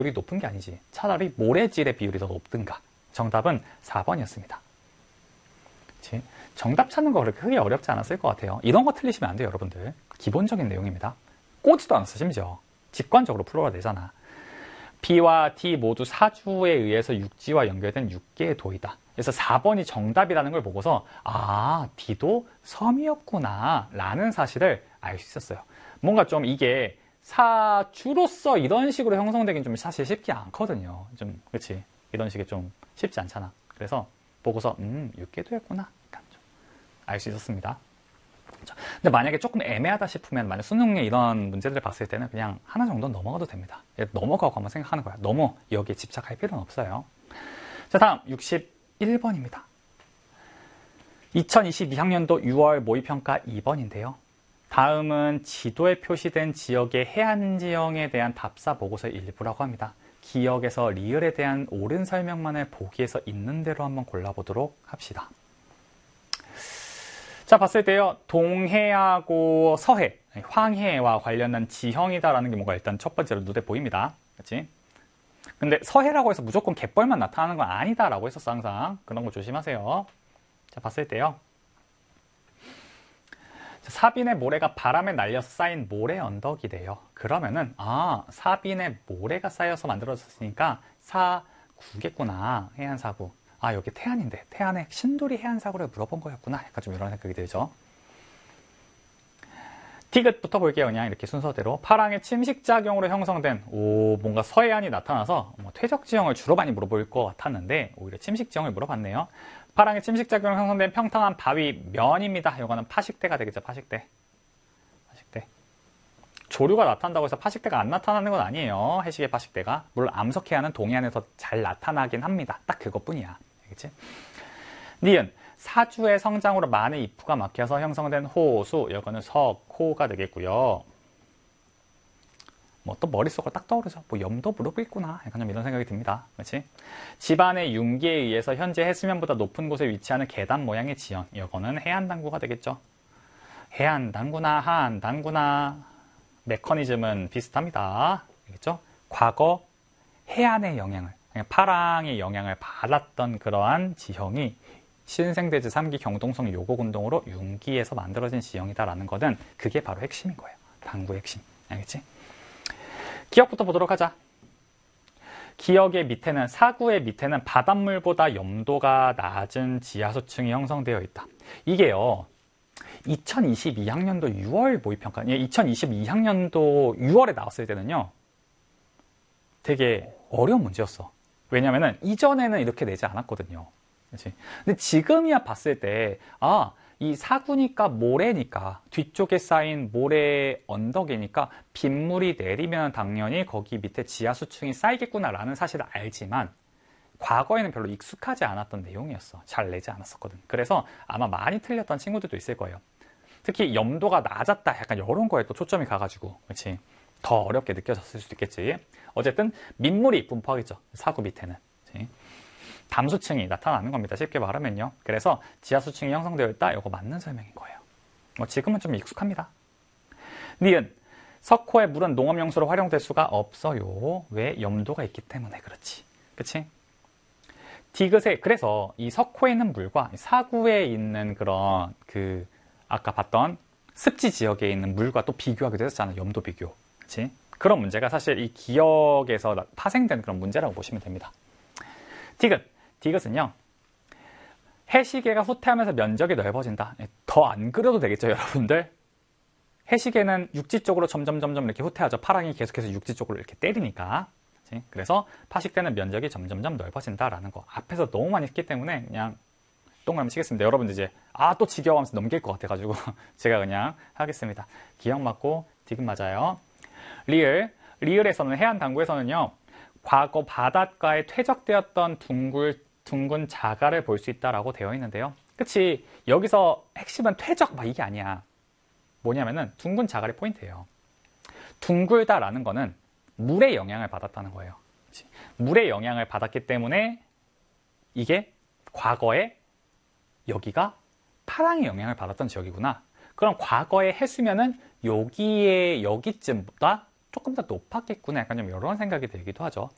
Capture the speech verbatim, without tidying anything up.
비율이 높은 게 아니지. 차라리 모래질의 비율이 더 높든가. 정답은 사 번이었습니다. 그치? 정답 찾는 거 그렇게 크게 어렵지 않았을 것 같아요. 이런 거 틀리시면 안 돼요, 여러분들. 기본적인 내용입니다. 꼬지도 않았어, 심지어. 직관적으로 풀어야 되잖아. B와 D 모두 사주에 의해서 육지와 연결된 육 개의 도이다. 그래서 사 번이 정답이라는 걸 보고서 아, D도 섬이었구나 라는 사실을 알 수 있었어요. 뭔가 좀 이게 사주로서 이런 식으로 형성되긴 좀 사실 쉽지 않거든요. 좀 그렇지, 이런 식이 좀 쉽지 않잖아. 그래서 보고서 음, 육 개 도였구나 알 수 있었습니다. 근데 만약에 조금 애매하다 싶으면 만약 수능에 이런 문제들을 봤을 때는 그냥 하나 정도 넘어가도 됩니다. 넘어가고 한번 생각하는 거야. 너무 여기에 집착할 필요는 없어요. 자, 다음 육십일 번입니다. 이천이십이 학년도 유월 모의평가 이 번인데요. 다음은 지도에 표시된 지역의 해안 지형에 대한 답사 보고서 일부라고 합니다. 기역에서 리을에 대한 옳은 설명만을 보기에서 있는 대로 한번 골라보도록 합시다. 자, 봤을 때요, 동해하고 서해, 황해와 관련한 지형이다라는 게 뭔가 일단 첫 번째로 눈에 보입니다. 그렇지? 근데 서해라고 해서 무조건 갯벌만 나타나는 건 아니다라고 했었어, 항상. 그런 거 조심하세요. 자, 봤을 때요. 사빈의 모래가 바람에 날려서 쌓인 모래 언덕이래요. 그러면은, 아, 사빈의 모래가 쌓여서 만들어졌으니까 사구겠구나. 해안사구. 아, 여기 태안인데 태안의 신도리 해안사구를 물어본 거였구나. 약간 좀 이런 생각이 들죠. 티귿부터 볼게요. 그냥 이렇게 순서대로. 파랑의 침식작용으로 형성된, 오, 뭔가 서해안이 나타나서 뭐 퇴적지형을 주로 많이 물어볼 것 같았는데 오히려 침식지형을 물어봤네요. 파랑의 침식작용으로 형성된 평탄한 바위 면입니다. 이거는 파식대가 되겠죠. 파식대. 파식대. 조류가 나타난다고 해서 파식대가 안 나타나는 건 아니에요. 해식의 파식대가. 물론 암석해안은 동해안에서 잘 나타나긴 합니다. 딱 그것뿐이야. 알겠지? 니은, 사주의 성장으로 많은 입후가 막혀서 형성된 호수, 이거는 석호가 되겠고요. 뭐 또 머릿속으로 딱 떠오르죠. 뭐 염도 물어보겠구나. 약간 좀 이런 생각이 듭니다. 그렇지? 집안의 융기에 의해서 현재 해수면보다 높은 곳에 위치하는 계단 모양의 지형, 이거는 해안당구가 되겠죠. 해안당구나 하안당구나 메커니즘은 비슷합니다. 알겠죠? 과거 해안의 영향을, 파랑의 영향을 받았던 그러한 지형이 신생대지 삼 기 경동성 요곡운동으로 융기에서 만들어진 지형이다라는 것은 그게 바로 핵심인 거예요. 당구의 핵심. 알겠지? 기역부터 보도록 하자. 기역의 밑에는, 사구의 밑에는 바닷물보다 염도가 낮은 지하수층이 형성되어 있다. 이게요, 이천이십이 학년도 유월 모의평가, 이천이십이 학년도 유월에 나왔을 때는요, 되게 어려운 문제였어. 왜냐면은 이전에는 이렇게 내지 않았거든요. 그렇지? 근데 지금이야 봤을 때, 아, 이 사구니까 모래니까, 뒤쪽에 쌓인 모래 언덕이니까 빗물이 내리면 당연히 거기 밑에 지하수층이 쌓이겠구나라는 사실을 알지만 과거에는 별로 익숙하지 않았던 내용이었어. 잘 내지 않았었거든. 그래서 아마 많이 틀렸던 친구들도 있을 거예요. 특히 염도가 낮았다, 약간 이런 거에 또 초점이 가가지고, 그렇지? 더 어렵게 느껴졌을 수도 있겠지. 어쨌든 민물이 분포하겠죠. 사구 밑에는. 그렇지? 담수층이 나타나는 겁니다. 쉽게 말하면요. 그래서 지하수층이 형성되어 있다. 이거 맞는 설명인 거예요. 뭐 지금은 좀 익숙합니다. 니은, 석호의 물은 농업용수로 활용될 수가 없어요. 왜? 염도가 있기 때문에 그렇지. 그치? 디귿에, 그래서 이 석호에 있는 물과 사구에 있는 그런 그 아까 봤던 습지 지역에 있는 물과 또 비교하기도 했었잖아요. 염도 비교. 그치? 그런 문제가 사실 이 기역에서 파생된 그런 문제라고 보시면 됩니다. 디귿. 디귿은요, 해시계가 후퇴하면서 면적이 넓어진다. 더 안 그려도 되겠죠, 여러분들? 해시계는 육지 쪽으로 점점 점점 이렇게 후퇴하죠. 파랑이 계속해서 육지 쪽으로 이렇게 때리니까. 그치? 그래서 파식되는 면적이 점점점 넓어진다라는 거. 앞에서 너무 많이 했기 때문에 그냥 동그라미 치겠습니다. 여러분들 이제 아, 또 지겨워하면서 넘길 것 같아가지고 제가 그냥 하겠습니다. 기역 맞고 디귿 맞아요. 리을. 리을에서는, 해안 당구에서는요, 과거 바닷가에 퇴적되었던 둥글 둥근 자갈을 볼 수 있다라고 되어 있는데요. 그치? 여기서 핵심은 퇴적 막 이게 아니야. 뭐냐면은 둥근 자갈이 포인트예요. 둥글다라는 거는 물의 영향을 받았다는 거예요. 그치? 물의 영향을 받았기 때문에 이게 과거에 여기가 파랑의 영향을 받았던 지역이구나. 그럼 과거의 해수면은 여기에 여기쯤보다 조금 더 높았겠구나. 약간 좀 이런 생각이 들기도 하죠.